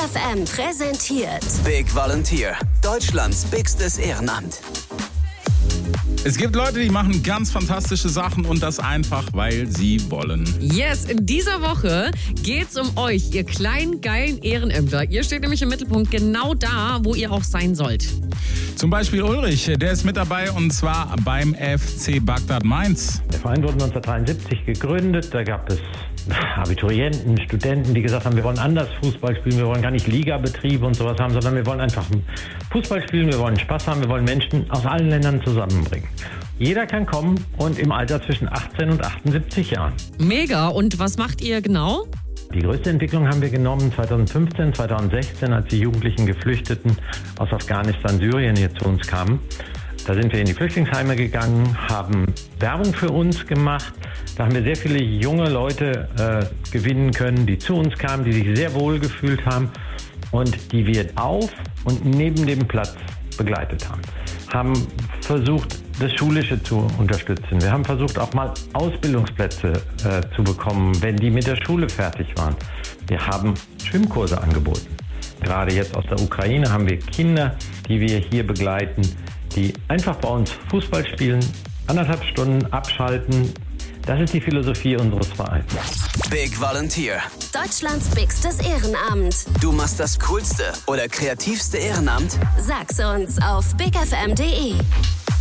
FM präsentiert Big Volunteer, Deutschlands bigstes Ehrenamt. Es gibt Leute, die machen ganz fantastische Sachen und das einfach, weil sie wollen. Yes, in dieser Woche geht's um euch, ihr kleinen, geilen Ehrenämter. Ihr steht nämlich im Mittelpunkt genau da, wo ihr auch sein sollt. Zum Beispiel Ulrich, der ist mit dabei und zwar beim FC Bagdad Mainz. Der Verein wurde 1973 gegründet, da gab es Abiturienten, Studenten, die gesagt haben, wir wollen anders Fußball spielen, wir wollen gar nicht Ligabetriebe und sowas haben, sondern wir wollen einfach Fußball spielen, wir wollen Spaß haben, wir wollen Menschen aus allen Ländern zusammenbringen. Jeder kann kommen und im Alter zwischen 18 und 78 Jahren. Mega, und was macht ihr genau? Die größte Entwicklung haben wir genommen 2015, 2016, als die jugendlichen Geflüchteten aus Afghanistan, Syrien hier zu uns kamen. Da sind wir in die Flüchtlingsheime gegangen, haben Werbung für uns gemacht. Da haben wir sehr viele junge Leute gewinnen können, die zu uns kamen, die sich sehr wohl gefühlt haben und die wir auf und neben dem Platz begleitet haben. Haben versucht, das Schulische zu unterstützen. Wir haben versucht, auch mal Ausbildungsplätze zu bekommen, wenn die mit der Schule fertig waren. Wir haben Schwimmkurse angeboten. Gerade jetzt aus der Ukraine haben wir Kinder, die wir hier begleiten, die einfach bei uns Fußball spielen, 1,5 Stunden abschalten. Das ist die Philosophie unseres Vereins. Big Volunteer. Deutschlands bigstes Ehrenamt. Du machst das coolste oder kreativste Ehrenamt? Sag's uns auf bigfm.de.